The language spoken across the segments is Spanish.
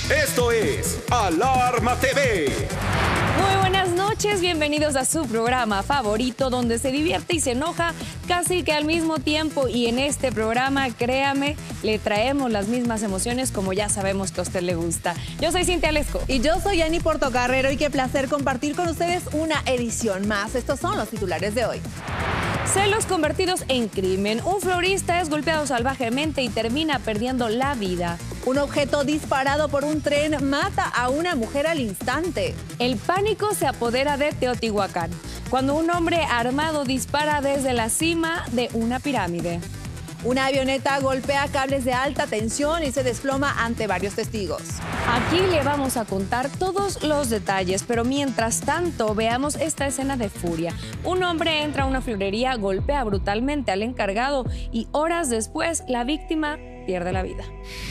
Esto es Alarma TV. Muy buenas noches, bienvenidos a su programa favorito donde se divierte y se enoja casi que al mismo tiempo, y en este programa, créame, le traemos las mismas emociones como ya sabemos que a usted le gusta. Yo soy Cintia Lesco. Y yo soy Ani Portocarrero, y qué placer compartir con ustedes una edición más. Estos son los titulares de hoy. Celos convertidos en crimen. Un florista es golpeado salvajemente y termina perdiendo la vida. Un objeto disparado por un tren mata a una mujer al instante. El pánico se apodera de Teotihuacán cuando un hombre armado dispara desde la cima de una pirámide. Una avioneta golpea cables de alta tensión y se desploma ante varios testigos. Aquí le vamos a contar todos los detalles, pero mientras tanto veamos esta escena de furia. Un hombre entra a una florería, golpea brutalmente al encargado y horas después la víctima pierde la vida.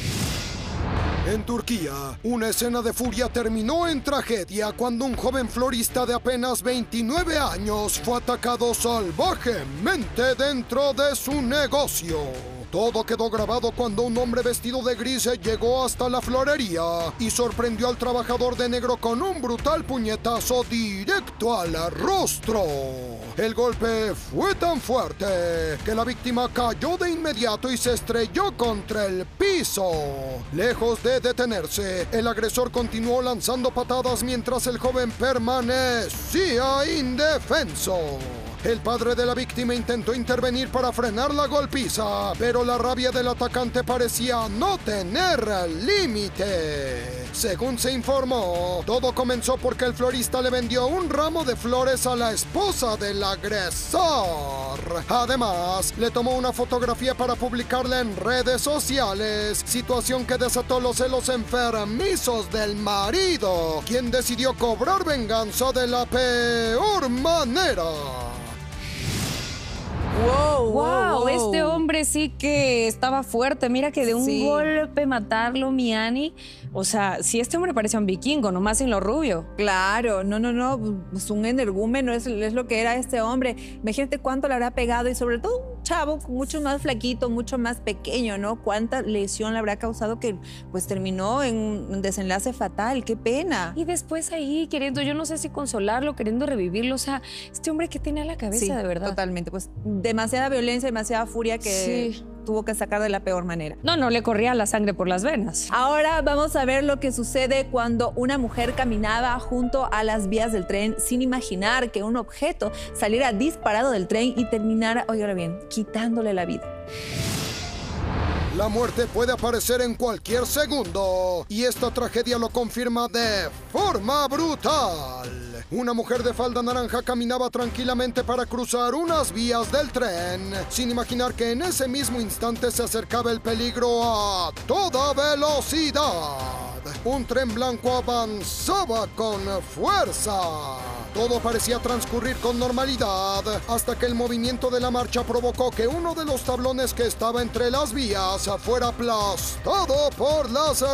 En Turquía, una escena de furia terminó en tragedia cuando un joven florista de apenas 29 años fue atacado salvajemente dentro de su negocio. Todo quedó grabado cuando un hombre vestido de gris llegó hasta la florería y sorprendió al trabajador de negro con un brutal puñetazo directo al rostro. El golpe fue tan fuerte que la víctima cayó de inmediato y se estrelló contra el piso. Lejos de detenerse, el agresor continuó lanzando patadas mientras el joven permanecía indefenso. El padre de la víctima intentó intervenir para frenar la golpiza, pero la rabia del atacante parecía no tener límite. Según se informó, todo comenzó porque el florista le vendió un ramo de flores a la esposa del agresor. Además, le tomó una fotografía para publicarla en redes sociales, situación que desató los celos enfermizos del marido, quien decidió cobrar venganza de la peor manera. Wow, este hombre sí que estaba fuerte. Mira que de un golpe matarlo, mi Ani. O sea, si este hombre parecía un vikingo, nomás sin lo rubio. Claro, no, pues un energúmeno es lo que era este hombre. Imagínate cuánto le habrá pegado, y sobre todo un chavo mucho más flaquito, mucho más pequeño, ¿no? Cuánta lesión le habrá causado que pues terminó en un desenlace fatal. ¡Qué pena! Y después ahí queriendo, yo no sé si consolarlo, queriendo revivirlo. O sea, este hombre que tiene a la cabeza, de verdad. Totalmente, pues demasiada violencia, demasiada furia que tuvo que sacar de la peor manera. No le corría la sangre por las venas. Ahora vamos a ver lo que sucede cuando una mujer caminaba junto a las vías del tren sin imaginar que un objeto saliera disparado del tren y terminara, óigalo bien, quitándole la vida. La muerte puede aparecer en cualquier segundo, y esta tragedia lo confirma de forma brutal. Una mujer de falda naranja caminaba tranquilamente para cruzar unas vías del tren, sin imaginar que en ese mismo instante se acercaba el peligro a toda velocidad. Un tren blanco avanzaba con fuerza. Todo parecía transcurrir con normalidad, hasta que el movimiento de la marcha provocó que uno de los tablones que estaba entre las vías fuera aplastado por las